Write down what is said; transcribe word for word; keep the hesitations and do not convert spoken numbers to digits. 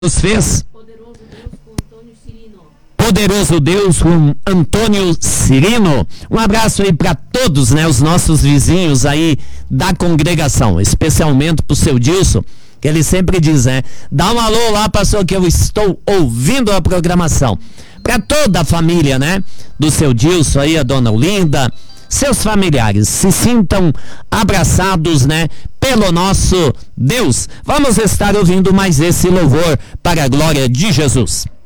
Deus fez? Poderoso Deus com Antônio Cirino. Poderoso Deus com Antônio Cirino. Um abraço aí para todos, né, os nossos vizinhos aí da congregação, especialmente pro seu Dilson, que ele sempre diz, né, dá um alô lá, pastor, que eu estou ouvindo a programação. Para toda a família, né, do seu Dilson aí, a dona Olinda, seus familiares, se sintam abraçados, né, pelo nosso Deus. Vamos estar ouvindo mais esse louvor para a glória de Jesus.